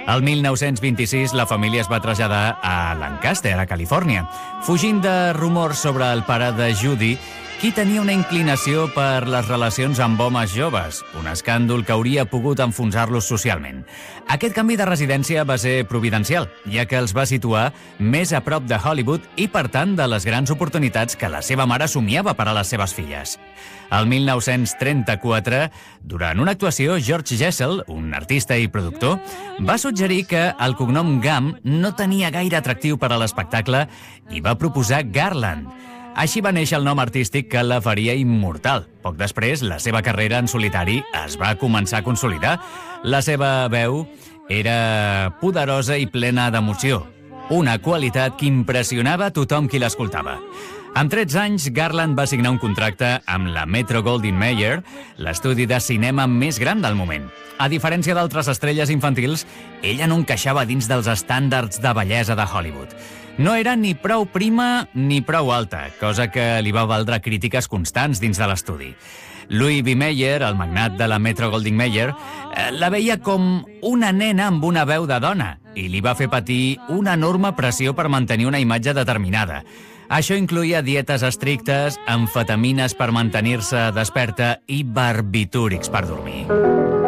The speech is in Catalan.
El 1926 la família es va traslladar a Lancaster, a Califòrnia, fugint de rumors sobre el pare de Judy, qui tenia una inclinació per les relacions amb homes joves, un escàndol que hauria pogut enfonsar-los socialment. Aquest canvi de residència va ser providencial, ja que els va situar més a prop de Hollywood i, per tant, de les grans oportunitats que la seva mare somiava per a les seves filles. El 1934, durant una actuació, George Jessel, un artista i productor, va suggerir que el cognom Gam no tenia gaire atractiu per a l'espectacle i va proposar Garland. Així va néixer el nom artístic que la faria immortal. Poc després, la seva carrera en solitari es va començar a consolidar. La seva veu era poderosa i plena d'emoció, una qualitat que impressionava tothom qui l'escoltava. Amb 13 anys, Garland va signar un contracte amb la Metro-Goldwyn-Mayer, l'estudi de cinema més gran del moment. A diferència d'altres estrelles infantils, ella no encaixava dins dels estàndards de bellesa de Hollywood. No era ni prou prima ni prou alta, cosa que li va valdre crítiques constants dins de l'estudi. Louis B. Mayer, el magnat de la Metro-Goldwyn-Mayer, la veia com una nena amb una veu de dona i li va fer patir una enorme pressió per mantenir una imatge determinada. Això incloïa dietes estrictes, amfetamines per mantenir-se desperta i barbitúrics per dormir.